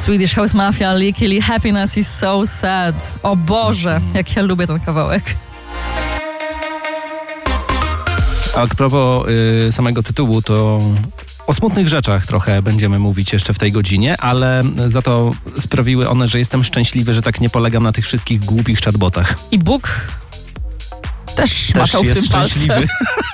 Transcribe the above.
Swedish House Mafia, Licky Lee, Happiness is so sad. O Boże, jak ja lubię ten kawałek. A propos samego tytułu, to o smutnych rzeczach trochę będziemy mówić jeszcze w tej godzinie, ale za to sprawiły one, że jestem szczęśliwy, że tak nie polegam na tych wszystkich głupich chatbotach. I Bóg też maczał w tym palce.